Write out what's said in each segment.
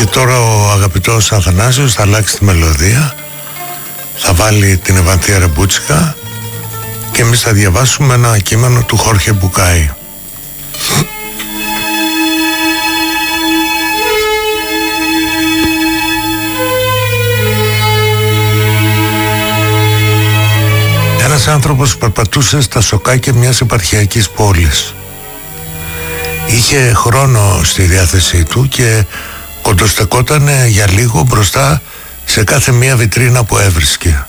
Και τώρα ο αγαπητός Αθανάσιος θα αλλάξει τη μελωδία, θα βάλει την Ευανθία Ρεμπούτσικα και εμείς θα διαβάσουμε ένα κείμενο του Χόρχε Μπουκάη. Ένας άνθρωπος περπατούσε στα σοκάκια μιας επαρχιακής πόλης. Είχε χρόνο στη διάθεσή του και κοντοστεκόταν για λίγο μπροστά σε κάθε μία βιτρίνα που έβρισκε,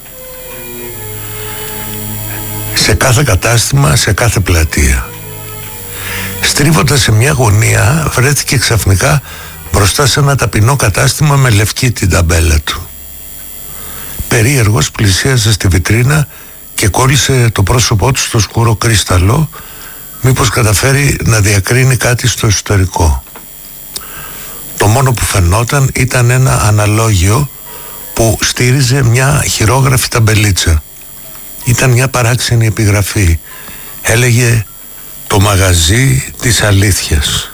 σε κάθε κατάστημα, σε κάθε πλατεία. Στρίβοντας σε μια γωνία βρέθηκε ξαφνικά μπροστά σε ένα ταπεινό κατάστημα με λευκή την ταμπέλα του. Περίεργος πλησίασε στη βιτρίνα και κόλλησε το πρόσωπό του στο σκούρο κρίσταλο, μήπως καταφέρει να διακρίνει κάτι στο εσωτερικό. Το μόνο που φαινόταν ήταν ένα αναλόγιο που στήριζε μια χειρόγραφη ταμπελίτσα. Ήταν μια παράξενη επιγραφή. Έλεγε «Το μαγαζί της αλήθειας».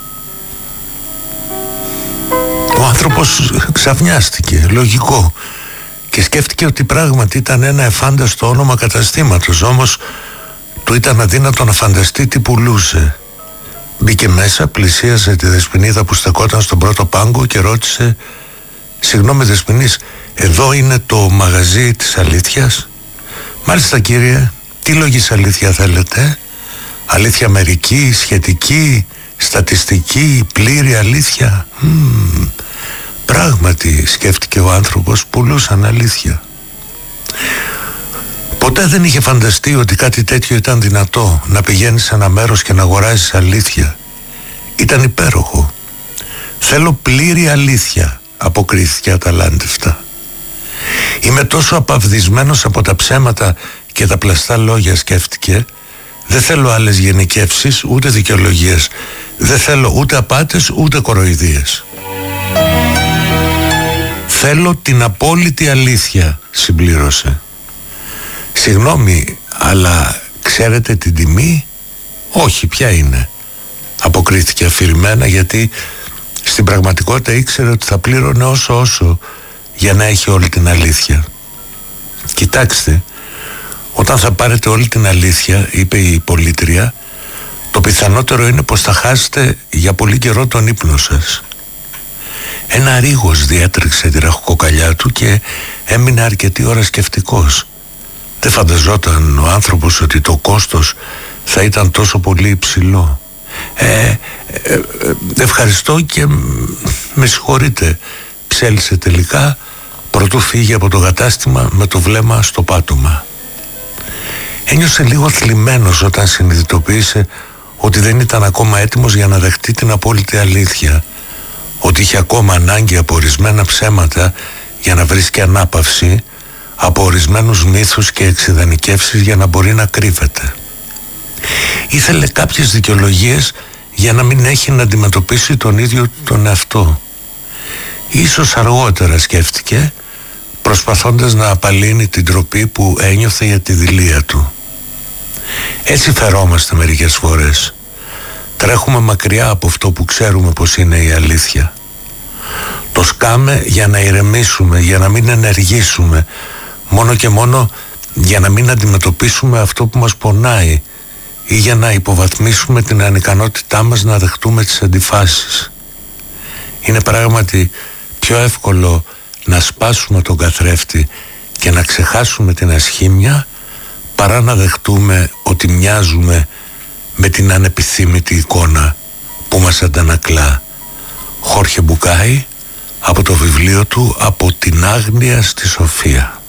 Ο άνθρωπος ξαφνιάστηκε, λογικό, και σκέφτηκε ότι πράγματι ήταν ένα εφάνταστο όνομα καταστήματος, όμως του ήταν αδύνατο να φανταστεί τι πουλούσε. Μπήκε μέσα, πλησίασε τη Δεσποινίδα που στεκόταν στον πρώτο πάγκο και ρώτησε «Συγγνώμη Δεσποινής, εδώ είναι το μαγαζί της αλήθειας?» «Μάλιστα κύριε, τι λόγης αλήθεια θέλετε? Αλήθεια μερική, σχετική, στατιστική, πλήρη αλήθεια?» Πράγματι, σκέφτηκε ο άνθρωπος, πουλούσαν αλήθεια. Ποτέ δεν είχε φανταστεί ότι κάτι τέτοιο ήταν δυνατό, να πηγαίνεις σε ένα μέρος και να αγοράζεις αλήθεια. Ήταν υπέροχο. «Θέλω πλήρη αλήθεια», αποκρίθηκε αταλάντευτα. «Είμαι τόσο απαυδισμένος από τα ψέματα και τα πλαστά λόγια», σκέφτηκε. «Δεν θέλω άλλες γενικεύσεις, ούτε δικαιολογίες. Δεν θέλω ούτε απάτες, ούτε κοροϊδίες. Θέλω την απόλυτη αλήθεια», συμπλήρωσε. «Συγγνώμη, αλλά ξέρετε την τιμή?» «Όχι, ποια είναι?» αποκρίθηκε αφηρημένα, γιατί στην πραγματικότητα ήξερε ότι θα πλήρωνε όσο για να έχει όλη την αλήθεια. «Κοιτάξτε, όταν θα πάρετε όλη την αλήθεια», είπε η πολίτρια, «το πιθανότερο είναι πως θα χάσετε για πολύ καιρό τον ύπνο σας». Ένα ρίγος διέτρεξε τη ραχοκοκαλιά του και έμεινε αρκετή ώρα σκεφτικός. Δεν φανταζόταν ο άνθρωπος ότι το κόστος θα ήταν τόσο πολύ υψηλό. «Ευχαριστώ και με συγχωρείτε», ψέλισε τελικά, προτού φύγει από το κατάστημα με το βλέμμα στο πάτωμα. Ένιωσε λίγο θλιμμένος όταν συνειδητοποίησε ότι δεν ήταν ακόμα έτοιμος για να δεχτεί την απόλυτη αλήθεια, ότι είχε ακόμα ανάγκη από ορισμένα ψέματα για να βρίσκει ανάπαυση, από ορισμένους μύθους και εξειδανικεύσεις για να μπορεί να κρύβεται. Ήθελε κάποιες δικαιολογίες για να μην έχει να αντιμετωπίσει τον ίδιο τον εαυτό. Ίσως αργότερα, σκέφτηκε, προσπαθώντας να απαλύνει την ντροπή που ένιωθε για τη δειλία του. Έτσι φερόμαστε μερικές φορές. Τρέχουμε μακριά από αυτό που ξέρουμε πως είναι η αλήθεια. Το σκάμε για να ηρεμήσουμε, για να μην ενεργήσουμε, μόνο και μόνο για να μην αντιμετωπίσουμε αυτό που μας πονάει ή για να υποβαθμίσουμε την ανικανότητά μας να δεχτούμε τις αντιφάσεις. Είναι πράγματι πιο εύκολο να σπάσουμε τον καθρέφτη και να ξεχάσουμε την ασχήμια παρά να δεχτούμε ότι μοιάζουμε με την ανεπιθύμητη εικόνα που μας αντανακλά. Χόρχε Μπουκάη, από το βιβλίο του «Από την άγνοια στη σοφία».